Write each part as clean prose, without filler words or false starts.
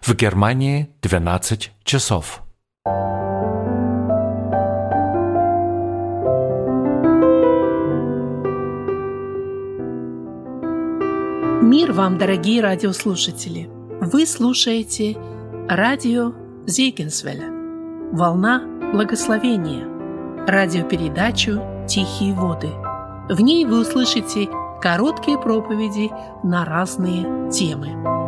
В Германии 12 часов. Мир вам, дорогие радиослушатели! Вы слушаете радио Зегенсвелля, волна благословения, радиопередачу «Тихие воды». В ней вы услышите короткие проповеди на разные темы.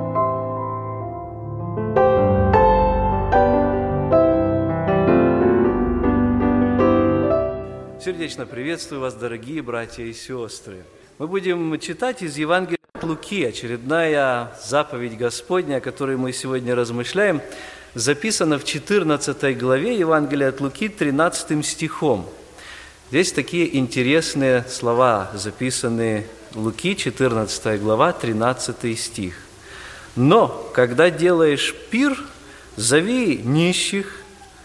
Сердечно приветствую вас, дорогие братья и сестры. Мы будем читать из Евангелия от Луки, очередная заповедь Господня, о которой мы сегодня размышляем, записана в 14 главе Евангелия от Луки 13 стихом. Здесь такие интересные слова, записанные в Луки, 14 глава, 13 стих. «Но, когда делаешь пир, зови нищих,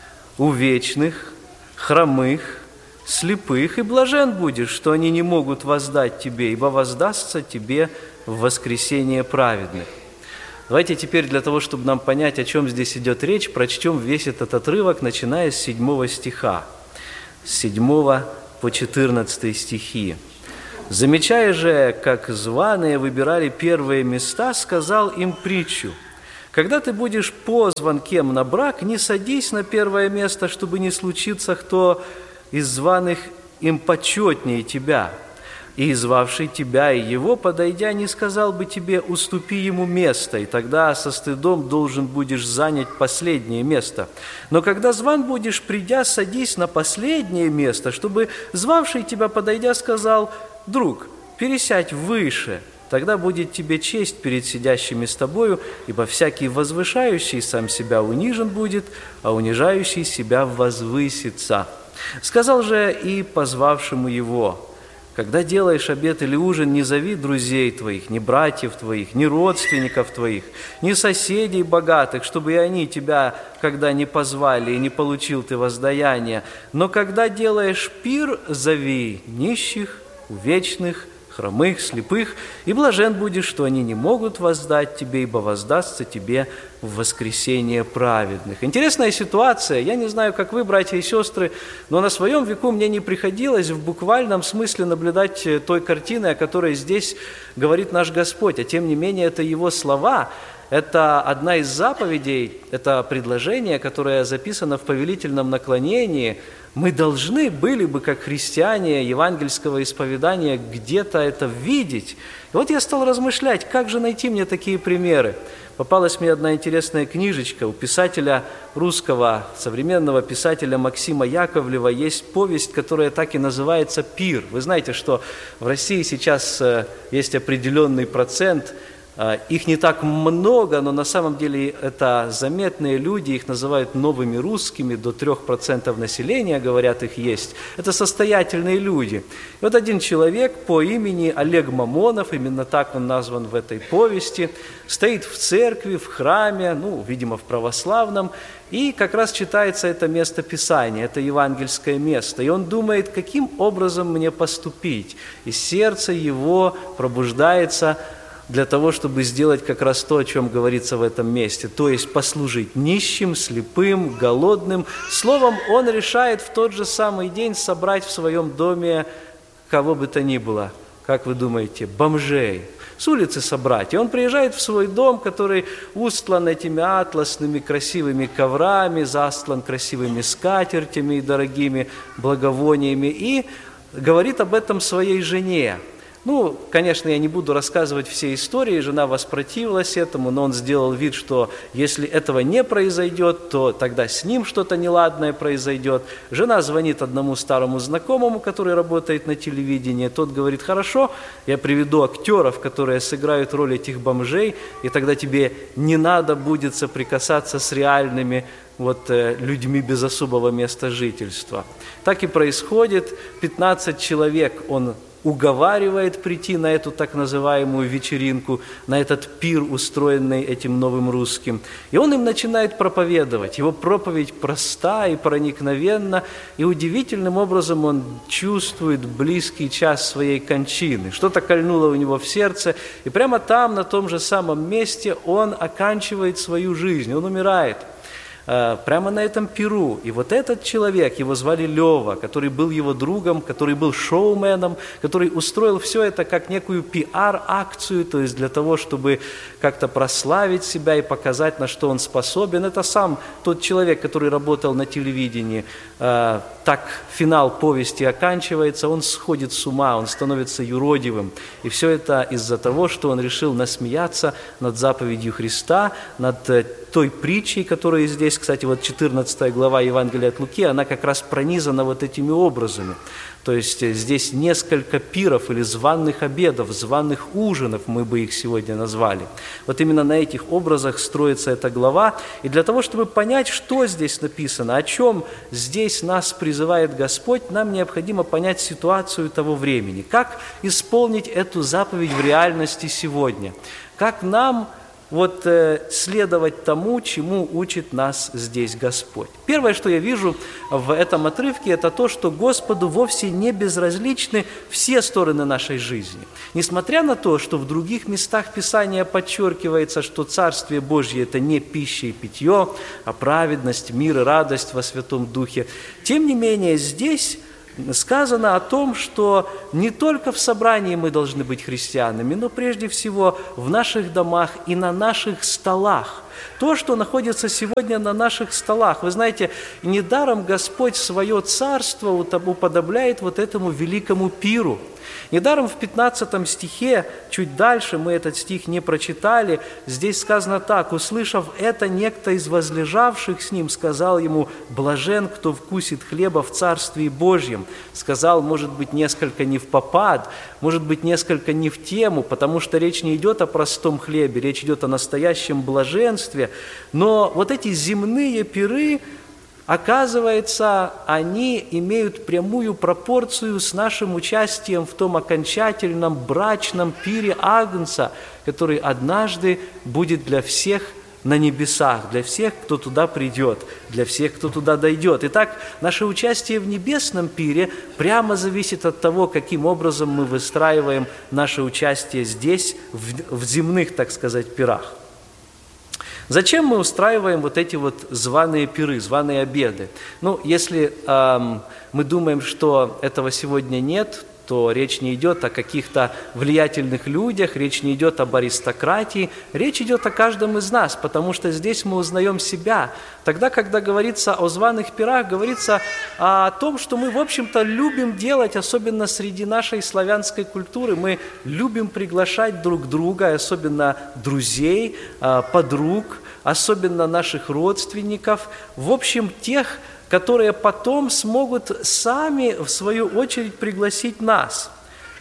увечных, хромых, слепых, и блажен будешь, что они не могут воздать тебе, ибо воздастся тебе в воскресение праведных». Давайте теперь для того, чтобы нам понять, о чем здесь идет речь, прочтем весь этот отрывок, начиная с 7 стиха, с 7 по 14 стихи. «Замечая же, как званые выбирали первые места, сказал им притчу: когда ты будешь позван кем на брак, не садись на первое место, чтобы не случиться, кто из званых им почетнее тебя, и звавший тебя и его, подойдя, не сказал бы тебе: уступи ему место, и тогда со стыдом должен будешь занять последнее место. Но когда зван будешь, придя, садись на последнее место, чтобы звавший тебя, подойдя, сказал: друг, пересядь выше, тогда будет тебе честь перед сидящими с тобою, ибо всякий возвышающий сам себя унижен будет, а унижающий себя возвысится. Сказал же и позвавшему его: когда делаешь обед или ужин, не зови друзей твоих, ни братьев твоих, ни родственников твоих, ни соседей богатых, чтобы и они тебя, когда не позвали, и не получил ты воздаяние. Но когда делаешь пир, зови нищих, увечных, хромых, слепых, и блажен будешь, что они не могут воздать тебе, ибо воздастся тебе в воскресение праведных». Интересная ситуация. Я не знаю, как вы, братья и сестры, но на своем веку мне не приходилось в буквальном смысле наблюдать той картины, о которой здесь говорит наш Господь. А тем не менее, это Его слова. Это одна из заповедей, это предложение, которое записано в повелительном наклонении. Мы должны были бы, как христиане евангельского исповедания, где-то это видеть. И вот я стал размышлять, как же найти мне такие примеры. Попалась мне одна интересная книжечка у писателя русского, современного писателя Максима Яковлева. Есть повесть, которая так и называется «Пир». Вы знаете, что в России сейчас есть определенный процент. Их не так много, но на самом деле это заметные люди, их называют новыми русскими, до 3% населения, говорят, их есть. Это состоятельные люди. И вот один человек по имени Олег Мамонов, именно так он назван в этой повести, стоит в церкви, в храме, видимо, в православном, и как раз читается это место Писания, это евангельское место. И он думает, каким образом мне поступить. И сердце его пробуждается для того, чтобы сделать как раз то, о чем говорится в этом месте, то есть послужить нищим, слепым, голодным. Словом, он решает в тот же самый день собрать в своем доме кого бы то ни было, как вы думаете, бомжей, с улицы собрать. И он приезжает в свой дом, который устлан этими атласными красивыми коврами, застлан красивыми скатертями и дорогими благовониями, и говорит об этом своей жене. Конечно, я не буду рассказывать все истории, жена воспротивилась этому, но он сделал вид, что если этого не произойдет, то тогда с ним что-то неладное произойдет. Жена звонит одному старому знакомому, который работает на телевидении, тот говорит: хорошо, я приведу актеров, которые сыграют роль этих бомжей, и тогда тебе не надо будет соприкасаться с реальными людьми без особого места жительства. Так и происходит. 15 человек он уговаривает прийти на эту так называемую вечеринку, на этот пир, устроенный этим новым русским. И он им начинает проповедовать. Его проповедь проста и проникновенна, и удивительным образом он чувствует близкий час своей кончины. Что-то кольнуло у него в сердце, и прямо там, на том же самом месте, он оканчивает свою жизнь, он умирает. Прямо на этом пиру. И вот этот человек, его звали Лева, который был его другом, который был шоуменом, который устроил все это как некую пиар-акцию, то есть для того, чтобы как-то прославить себя и показать, на что он способен. Это сам тот человек, который работал на телевидении. Так финал повести оканчивается, он сходит с ума, он становится юродивым. И все это из-за того, что он решил насмеяться над заповедью Христа, над той притчей, которая здесь, кстати, вот 14 глава Евангелия от Луки, она как раз пронизана вот этими образами. То есть здесь несколько пиров или званых обедов, званых ужинов, мы бы их сегодня назвали. Вот именно на этих образах строится эта глава. И для того, чтобы понять, что здесь написано, о чем здесь нас призывает Господь, нам необходимо понять ситуацию того времени. Как исполнить эту заповедь в реальности сегодня? Как нам следовать тому, чему учит нас здесь Господь. Первое, что я вижу в этом отрывке, это то, что Господу вовсе не безразличны все стороны нашей жизни. Несмотря на то, что в других местах Писания подчеркивается, что Царствие Божье – это не пища и питье, а праведность, мир и радость во Святом Духе, тем не менее здесь сказано о том, что не только в собрании мы должны быть христианами, но прежде всего в наших домах и на наших столах. То, что находится сегодня на наших столах. Вы знаете, недаром Господь свое царство уподобляет вот этому великому пиру. Недаром в 15 стихе, чуть дальше, мы этот стих не прочитали, здесь сказано так: «Услышав это, некто из возлежавших с ним сказал ему: блажен, кто вкусит хлеба в Царстве Божьем». Сказал, может быть, несколько не впопад, может быть, несколько не в тему, потому что речь не идет о простом хлебе, речь идет о настоящем блаженстве. Но вот эти земные пиры, оказывается, они имеют прямую пропорцию с нашим участием в том окончательном брачном пире Агнца, который однажды будет для всех на небесах, для всех, кто туда придет, для всех, кто туда дойдет. Итак, наше участие в небесном пире прямо зависит от того, каким образом мы выстраиваем наше участие здесь, в земных, так сказать, пирах. Зачем мы устраиваем вот эти вот званые пиры, званые обеды? Если мы думаем, что этого сегодня нет, то речь не идет о каких-то влиятельных людях, речь не идет об аристократии, речь идет о каждом из нас, потому что здесь мы узнаем себя. Тогда, когда говорится о званых пирах, говорится о том, что мы, в общем-то, любим делать, особенно среди нашей славянской культуры. Мы любим приглашать друг друга, особенно друзей, подруг, особенно наших родственников, в общем, тех, которые потом смогут сами, в свою очередь, пригласить нас.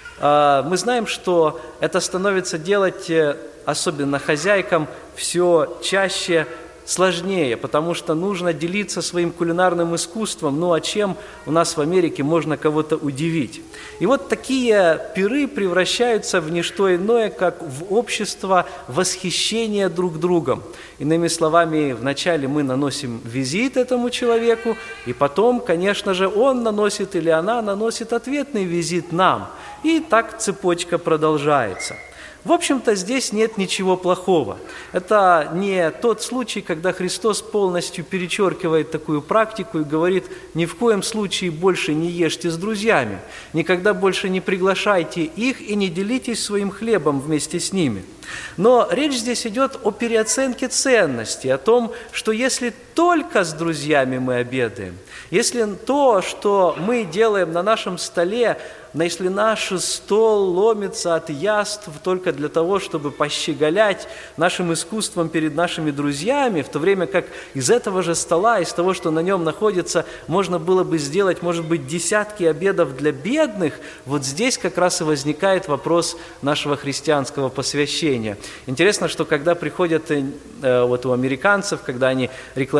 Мы знаем, что это становится делать, особенно хозяйкам, все чаще сложнее, потому что нужно делиться своим кулинарным искусством. А чем у нас в Америке можно кого-то удивить? И вот такие пиры превращаются в не что иное, как в общество восхищения друг другом. Иными словами, вначале мы наносим визит этому человеку, и потом, конечно же, он наносит или она наносит ответный визит нам. И так цепочка продолжается. В общем-то, здесь нет ничего плохого. Это не тот случай, когда Христос полностью перечеркивает такую практику и говорит: ни в коем случае больше не ешьте с друзьями, никогда больше не приглашайте их и не делитесь своим хлебом вместе с ними. Но речь здесь идет о переоценке ценностей, о том, что если только с друзьями мы обедаем, если то, что мы делаем на нашем столе, если наш стол ломится от яств только для того, чтобы пощеголять нашим искусством перед нашими друзьями, в то время как из этого же стола, из того, что на нем находится, можно было бы сделать, может быть, десятки обедов для бедных, вот здесь как раз и возникает вопрос нашего христианского посвящения. Интересно, что когда приходят у американцев, когда они рекламируют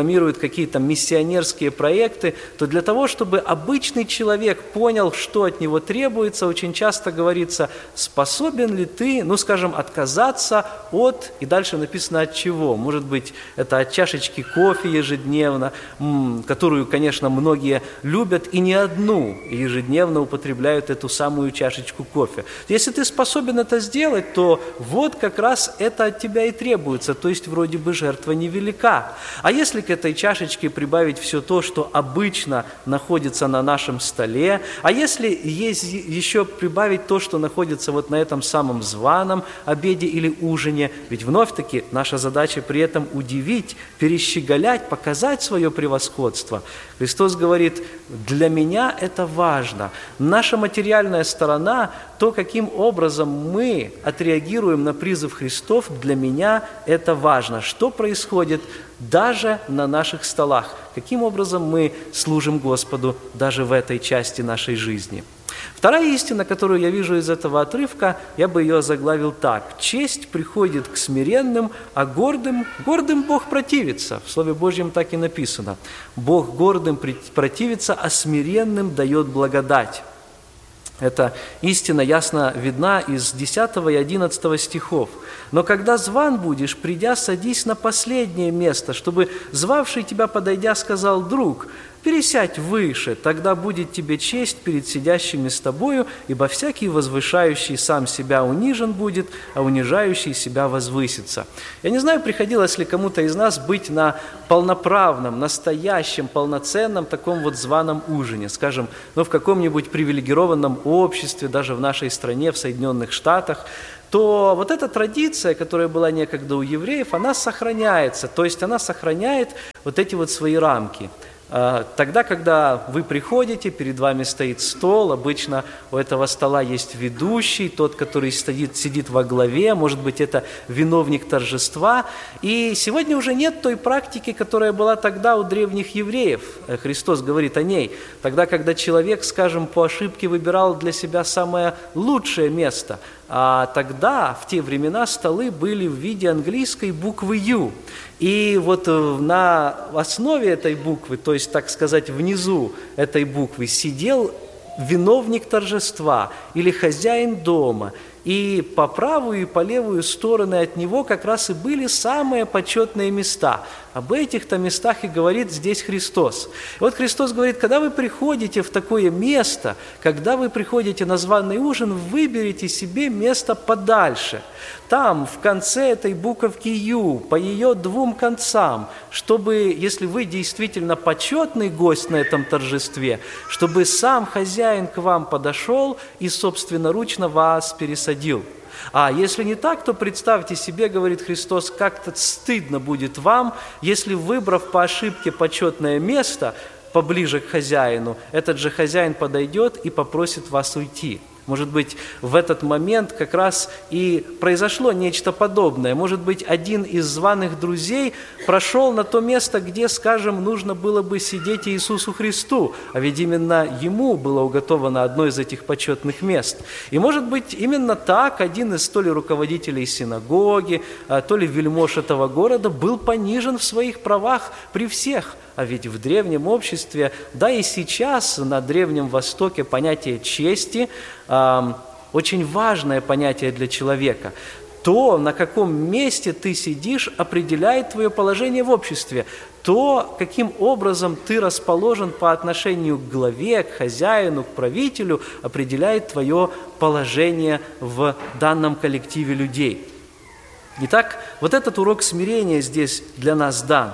рекламируют какие-то миссионерские проекты, то для того, чтобы обычный человек понял, что от него требуется, очень часто говорится, способен ли ты, скажем, отказаться от, и дальше написано от чего. Может быть, это от чашечки кофе ежедневно, которую, конечно, многие любят, и не одну ежедневно употребляют эту самую чашечку кофе. Если ты способен это сделать, то вот как раз это от тебя и требуется, то есть вроде бы жертва невелика. А если к этой чашечке прибавить все то, что обычно находится на нашем столе, а если есть еще прибавить то, что находится вот на этом самом званом обеде или ужине, ведь вновь-таки наша задача при этом удивить, перещеголять, показать свое превосходство. Христос говорит, для меня это важно. Наша материальная сторона, то, каким образом мы отреагируем на призыв Христов, для меня это важно. Что происходит даже на наших столах? Каким образом мы служим Господу даже в этой части нашей жизни? Вторая истина, которую я вижу из этого отрывка, я бы ее озаглавил так. Честь приходит к смиренным, а гордым Бог противится. В Слове Божьем так и написано. Бог гордым противится, а смиренным дает благодать. Эта истина ясно видна из 10 и 11 стихов. «Но когда зван будешь, придя, садись на последнее место, чтобы звавший тебя, подойдя, сказал: друг, пересядь выше, тогда будет тебе честь перед сидящими с тобою, ибо всякий возвышающий сам себя унижен будет, а унижающий себя возвысится». Я не знаю, приходилось ли кому-то из нас быть на полноправном, настоящем, полноценном таком вот званом ужине, скажем, в каком-нибудь привилегированном обществе, даже в нашей стране, в Соединенных Штатах, то вот эта традиция, которая была некогда у евреев, она сохраняется, то есть она сохраняет вот эти вот свои рамки. Тогда, когда вы приходите, перед вами стоит стол, обычно у этого стола есть ведущий, тот, который сидит во главе, может быть, это виновник торжества. И сегодня уже нет той практики, которая была тогда у древних евреев. Христос говорит о ней. Тогда, когда человек, скажем, по ошибке выбирал для себя самое лучшее место, а тогда, в те времена, столы были в виде английской буквы «Ю». И вот на основе этой буквы, то есть, так сказать, внизу этой буквы, сидел виновник торжества или хозяин дома. И по правую и по левую стороны от него как раз и были самые почетные места. Об этих-то местах и говорит здесь Христос. И вот Христос говорит, когда вы приходите в такое место, когда вы приходите на званый ужин, выберите себе место подальше. Там, в конце этой буковки «Ю», по ее двум концам, чтобы, если вы действительно почетный гость на этом торжестве, чтобы сам хозяин к вам подошел и собственноручно вас пересадил. А если не так, то представьте себе, говорит Христос, как-то стыдно будет вам, если, выбрав по ошибке почетное место поближе к хозяину, этот же хозяин подойдет и попросит вас уйти. Может быть, в этот момент как раз и произошло нечто подобное. Может быть, один из званых друзей прошел на то место, где, скажем, нужно было бы сидеть Иисусу Христу, а ведь именно Ему было уготовано одно из этих почетных мест. И, может быть, именно так один из то ли руководителей синагоги, то ли вельмож этого города был понижен в своих правах при всех. А ведь в древнем обществе, да и сейчас на Древнем Востоке понятие чести очень важное понятие для человека. То, на каком месте ты сидишь, определяет твое положение в обществе. То, каким образом ты расположен по отношению к главе, к хозяину, к правителю, определяет твое положение в данном коллективе людей. Итак, вот этот урок смирения здесь для нас дан.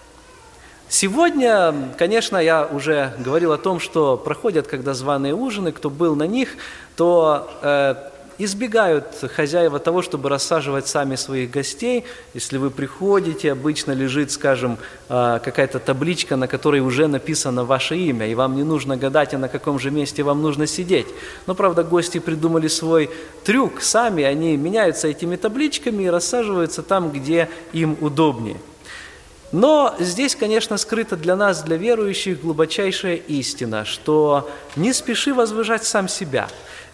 Сегодня, конечно, я уже говорил о том, что проходят, когда званые ужины, кто был на них, то избегают хозяева того, чтобы рассаживать сами своих гостей. Если вы приходите, обычно лежит, скажем, какая-то табличка, на которой уже написано ваше имя, и вам не нужно гадать, а на каком же месте вам нужно сидеть. Но, правда, гости придумали свой трюк сами, они меняются этими табличками и рассаживаются там, где им удобнее. Но здесь, конечно, скрыта для нас, для верующих, глубочайшая истина, что не спеши возвышать сам себя,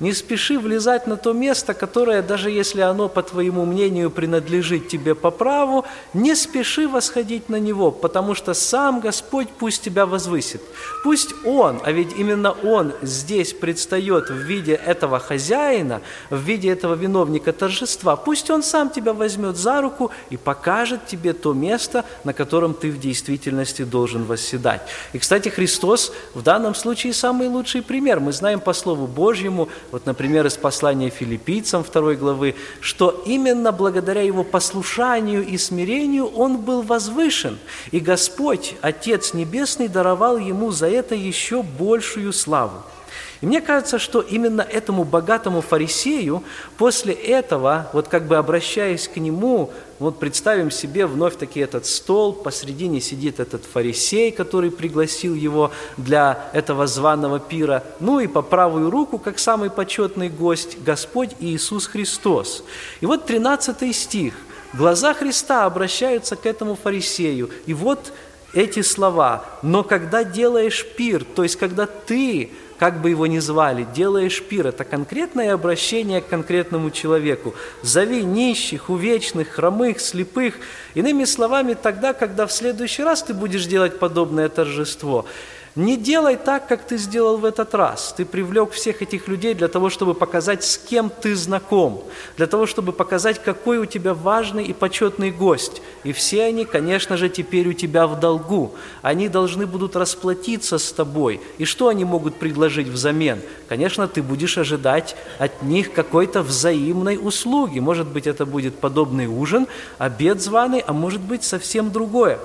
не спеши влезать на то место, которое, даже если оно, по твоему мнению, принадлежит тебе по праву, не спеши восходить на него, потому что сам Господь пусть тебя возвысит. Пусть Он, а ведь именно Он здесь предстает в виде этого хозяина, в виде этого виновника торжества, пусть Он сам тебя возьмет за руку и покажет тебе то место, на котором ты в действительности должен восседать. И, кстати, Христос в данном случае самый лучший пример. Мы знаем по Слову Божьему, вот, например, из послания Филиппийцам 2 главы, что именно благодаря Его послушанию и смирению Он был возвышен. И Господь, Отец Небесный, даровал Ему за это еще большую славу. И мне кажется, что именно этому богатому фарисею после этого, вот как бы обращаясь к нему, вот представим себе вновь-таки этот стол, посредине сидит этот фарисей, который пригласил его для этого званого пира, ну и по правую руку, как самый почетный гость, Господь Иисус Христос. И вот 13 стих. Глаза Христа обращаются к этому фарисею, и вот эти слова: «Но когда делаешь пир», то есть когда ты, как бы его ни звали, делаешь пир, это конкретное обращение к конкретному человеку. Зови нищих, увечных, хромых, слепых. Иными словами, тогда, когда в следующий раз ты будешь делать подобное торжество, не делай так, как ты сделал в этот раз. Ты привлек всех этих людей для того, чтобы показать, с кем ты знаком, для того, чтобы показать, какой у тебя важный и почетный гость. И все они, конечно же, теперь у тебя в долгу. Они должны будут расплатиться с тобой. И что они могут предложить взамен? Конечно, ты будешь ожидать от них какой-то взаимной услуги. Может быть, это будет подобный ужин, обед званый, а может быть, совсем другое.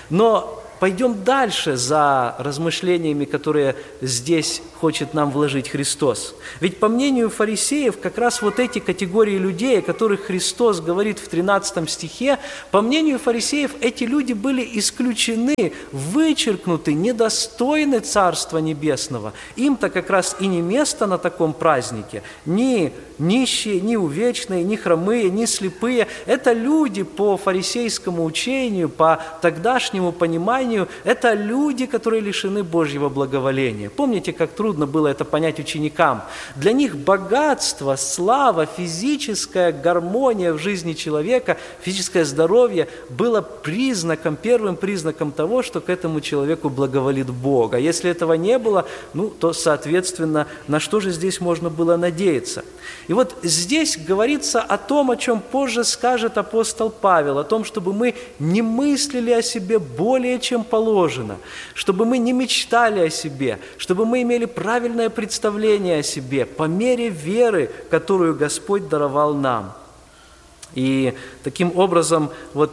Но пойдем дальше за размышлениями, которые здесь хочет нам вложить Христос. Ведь по мнению фарисеев, как раз вот эти категории людей, о которых Христос говорит в 13 стихе, по мнению фарисеев, эти люди были исключены, вычеркнуты, недостойны Царства Небесного. Им-то как раз и не место на таком празднике. Ни нищие, ни увечные, ни хромые, ни слепые. Это люди по фарисейскому учению, по тогдашнему пониманию, это люди, которые лишены Божьего благоволения. Помните, как трудно было это понять ученикам? Для них богатство, слава, физическая гармония в жизни человека, физическое здоровье было первым признаком того, что к этому человеку благоволит Бог. А если этого не было, то, соответственно, на что же здесь можно было надеяться? И вот здесь говорится о том, о чем позже скажет апостол Павел, о том, чтобы мы не мыслили о себе более, чем положено, чтобы мы не мечтали о себе, чтобы мы имели правильное представление о себе по мере веры, которую Господь даровал нам. И таким образом,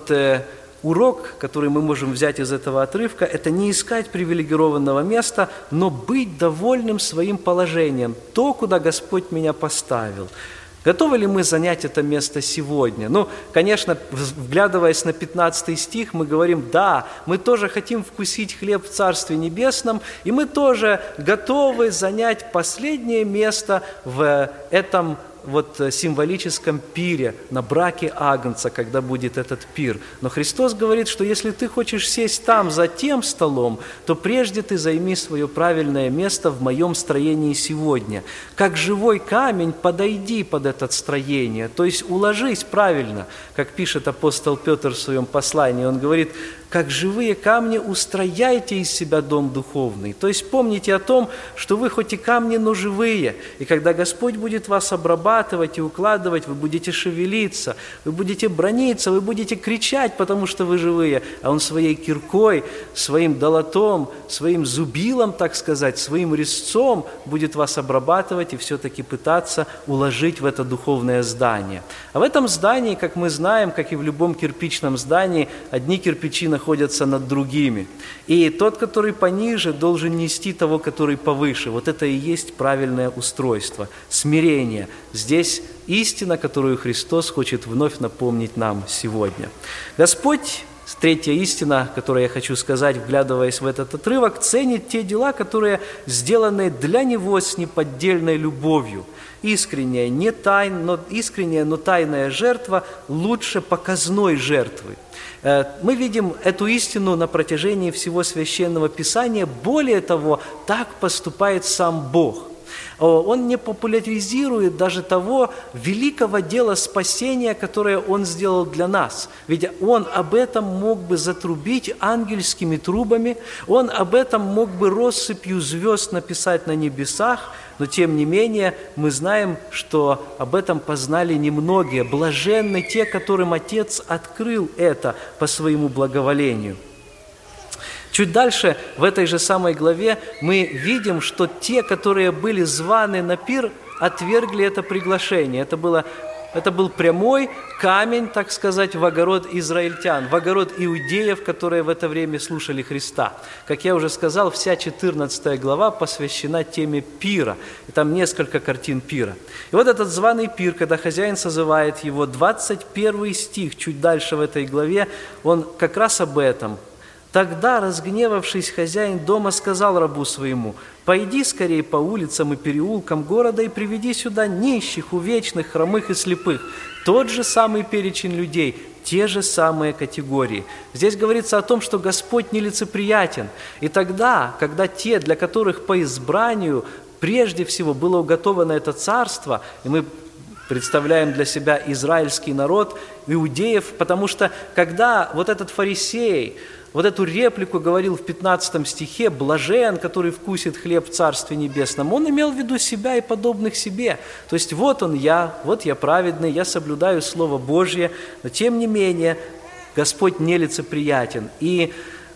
урок, который мы можем взять из этого отрывка, это не искать привилегированного места, но быть довольным своим положением, то, куда Господь меня поставил. Готовы ли мы занять это место сегодня? Конечно, вглядываясь на 15 стих, мы говорим: да, мы тоже хотим вкусить хлеб в Царстве Небесном, и мы тоже готовы занять последнее место в этом символическом пире, на браке Агнца, когда будет этот пир. Но Христос говорит, что если ты хочешь сесть там, за тем столом, то прежде ты займи свое правильное место в моем строении сегодня. Как живой камень подойди под это строение, то есть уложись правильно, как пишет апостол Петр в своем послании. Он говорит: как живые камни устрояйте из себя дом духовный. То есть помните о том, что вы хоть и камни, но живые. И когда Господь будет вас обрабатывать и укладывать, вы будете шевелиться, вы будете браниться, вы будете кричать, потому что вы живые. А Он своей киркой, своим долотом, своим зубилом, так сказать, своим резцом будет вас обрабатывать и все-таки пытаться уложить в это духовное здание. А в этом здании, как мы знаем, как и в любом кирпичном здании, одни кирпичи находятся над другими. И тот, который пониже, должен нести того, который повыше. Вот это и есть правильное устройство, смирение. Здесь истина, которую Христос хочет вновь напомнить нам сегодня. Господь, третья истина, которую я хочу сказать, вглядываясь в этот отрывок, ценит те дела, которые сделаны для Него с неподдельной любовью. Искренняя, но тайная жертва лучше показной жертвы. Мы видим эту истину на протяжении всего Священного Писания. Более того, так поступает сам Бог. Он не популяризирует даже того великого дела спасения, которое Он сделал для нас. Ведь Он об этом мог бы затрубить ангельскими трубами, Он об этом мог бы россыпью звезд написать на небесах, но тем не менее мы знаем, что об этом познали немногие. Блаженны те, которым Отец открыл это по своему благоволению. Чуть дальше, в этой же самой главе, мы видим, что те, которые были званы на пир, отвергли это приглашение. Это был прямой камень, так сказать, в огород израильтян, в огород иудеев, которые в это время слушали Христа. Как я уже сказал, вся 14 глава посвящена теме пира. И там несколько картин пира. И вот этот званый пир, когда хозяин созывает его, 21 стих, чуть дальше в этой главе, он как раз об этом. «Тогда, разгневавшись, хозяин дома сказал рабу своему: пойди скорее по улицам и переулкам города и приведи сюда нищих, увечных, хромых и слепых». Тот же самый перечень людей, те же самые категории. Здесь говорится о том, что Господь нелицеприятен. И тогда, когда те, для которых по избранию прежде всего было уготовано это царство, и мы представляем для себя израильский народ, иудеев, потому что когда вот этот фарисей, вот эту реплику говорил в 15 стихе: «Блажен, который вкусит хлеб в Царстве Небесном», он имел в виду себя и подобных себе. То есть вот я праведный, я соблюдаю Слово Божье, но тем не менее Господь нелицеприятен. И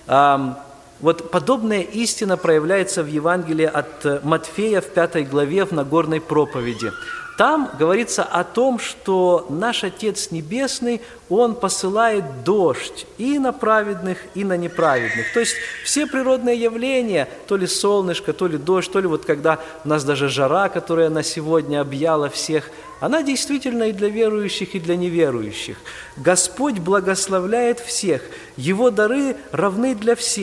вот подобная истина проявляется в Евангелии от Матфея в 5 главе в Нагорной проповеди. Там говорится о том, что наш Отец Небесный, Он посылает дождь и на праведных, и на неправедных. То есть все природные явления, то ли солнышко, то ли дождь, то ли вот когда у нас даже жара, которая на сегодня объяла всех, она действительно и для верующих, и для неверующих. Господь благословляет всех, Его дары равны для всех.